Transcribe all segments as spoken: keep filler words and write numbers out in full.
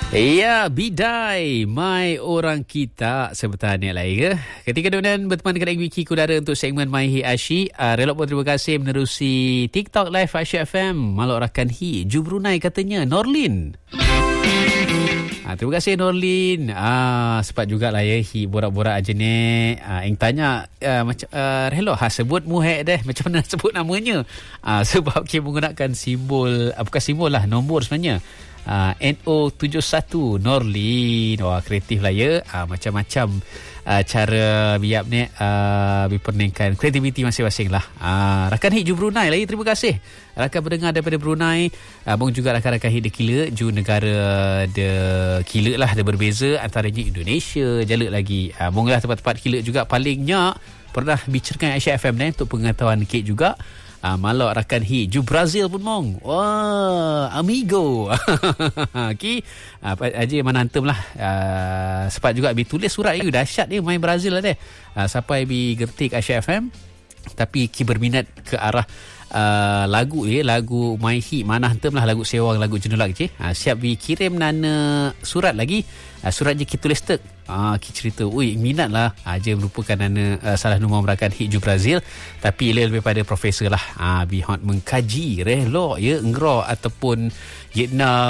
Ya, bidai My Orang Kita sebentar ni lain ke. Ketika Donan berteman dengan Wiki Kudara untuk segmen My Hi Ashi. Uh, relok pun terima kasih menerusi TikTok Live Ashi F M. Malok rakan Hi Ju Brunei katanya Norlin. Ha, terima kasih Norlin. Ah, sempat jugalah ya Hi borak-borak aja ni. Ah, yang tanya uh, macam uh, hello ha sebut muhek deh macam mana nak sebut namanya. Ah, sebab kita menggunakan simbol uh, bukan simbol lah, nombor sebenarnya. Uh, N O tujuh satu Norlin. Wah, kreatif lah ya. Uh, macam-macam uh, cara biap ni uh, berperningkan kreativiti masing-masing lah. Uh, rakan Hit Ju Brunei lah ya. Terima kasih rakan pendengar daripada Brunei. Abang uh, juga rakan-rakan Hit de Kila. Ju negara de Kila lah, de berbeza. Antaranya Indonesia, jaluk lagi. Uh, Munglah tempat-tempat Kila juga palingnya pernah bincangkan Aisyah F M ni untuk pengetahuan Kit juga. Ah, malak rakan Hi Ju Brazil pun mong. Wah, amigo. Okey. Ah, aja manantem lah. Ah, sempat juga bi tulis surat you dahsyat dia main Brazil lah deh. Ah, sampai bi gertik Asia F M. Tapi ki berminat ke arah uh, lagu ya, lagu My Hi mana hantem lah, lagu sewang, lagu jenulak je. Ah, siap bi kirim nana surat lagi. Ah, surat je ki tulis tek. Ah, ki cerita, ui minat lah. Aja ah, merupakan nana uh, salah nombor merakan Hit Ju Brazil, tapi ia lebih pada profesor lah. Ah, bihot mengkaji relok ya engro ataupun yetnap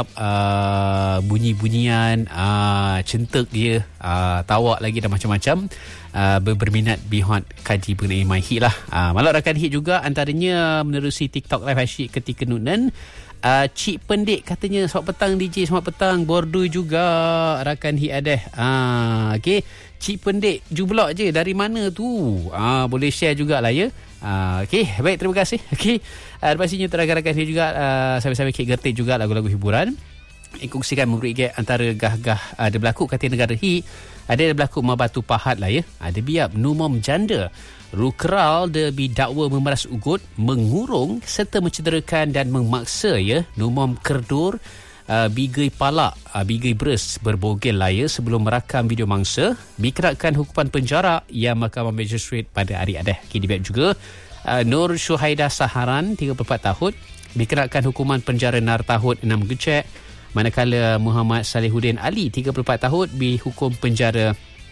uh, bunyi-bunyian uh, centek dia, uh, tawak lagi dan macam-macam. Uh, berminat bihot kaji mengenai My Hit lah. Uh, malak rakan Hit juga antaranya menerusi TikTok Live Asyik ketika nunan. Uh, Cik Pendik katanya selamat petang D J, selamat petang bordui juga rakan Hit adeh. Ah, okey. Cik Pendik jublok je dari mana tu? Ah, boleh share jugalah ya. Ah, okey, baik, terima kasih. Okey. Uh, pastinya rakan-rakan Hit juga uh, sambil-sambil Kek gertik juga lagu-lagu hiburan. Kongsikan memberi antara gah-gah ada uh, berlaku kata negara Hit. Ada berlaku Mabatu Pahat lah ya. Ada biap numom janda. Rukral de bidakwa memeras ugut, mengurung serta mencederakan dan memaksa ya numom kerdur uh, bigai palak, uh, bigai beres berbogel lah ya sebelum merakam video mangsa, dikenakan hukuman penjara yang Mahkamah Magistrate pada hari adeh. Kini biap juga uh, Nur Syuhaidah Saharan tiga puluh empat tahun dikenakan hukuman penjara nar tahun enam gecek, manakala Muhammad Salihuddin Ali tiga puluh empat tahun dihukum penjara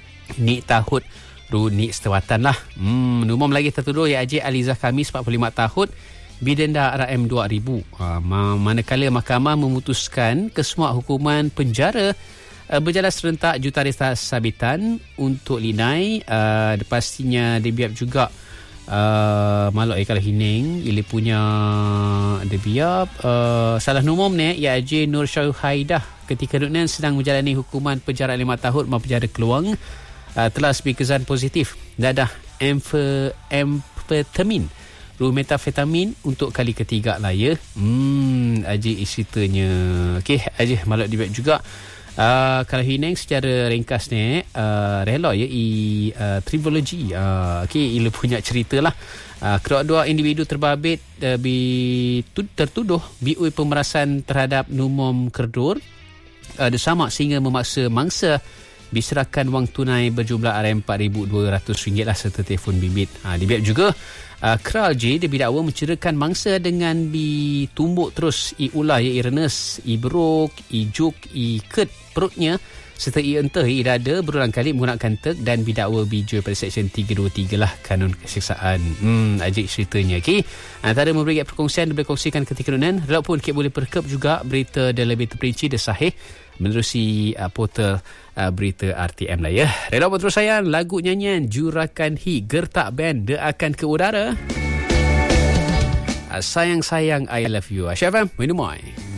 ni tahun Runik setawatan lah. Hmm, numom lagi tertuduh ya Haji Alizah Khamis empat puluh lima tahun bidenda R M dua ribu. Uh, manakala mahkamah memutuskan kesemua hukuman penjara uh, berjalan serentak Jutaris Sabitan untuk Linai. Uh, pastinya dia biap juga uh, malok ya kalau hining ili punya dia biap uh, salah numom ni ya Haji Nur Syuhaidah ketika nunan sedang menjalani hukuman penjara lima tahun mau penjara keluang. Uh, telah speakerzan positif dadah amfetamin, metafetamin untuk kali ketiga lah ya. Hmm, Aji ceritanya. Okey, Aji malah dibet juga. Uh, kalau hineng secara ringkas ni uh, rela ya i uh, trilogi. Uh, Okey, ia punya cerita lah. Uh, kedua-dua individu terbabit uh, bi, tertuduh biui pemerasan terhadap numom kerdur uh, bersama sehingga memaksa mangsa diserahkan wang tunai berjumlah R M empat ribu dua ratus ringgit lah serta telefon bimbit. Ha, dibiap juga uh, Kral J dia didakwa mencederakan mangsa dengan ditumbuk terus i ulah ya i renes, i beruk, i juk, i ket perutnya serta i entah i dada berulang kali menggunakan tek dan didakwa bijul pada Seksyen tiga dua tiga lah Kanun Keseksaan. Hmm, ajik ceritanya. Okey. Antara memberi perkongsian boleh kongsikan ketika nunan. Walaupun kita boleh perkep juga berita dan lebih terperinci dan sahih menerusi uh, portal uh, berita R T M lah ya. Reda pun terus sayang lagu nyanyian Jurakan Hi Gertak Band dia akan ke udara. Uh, sayang-sayang I love you. Asyaf M, minum mai.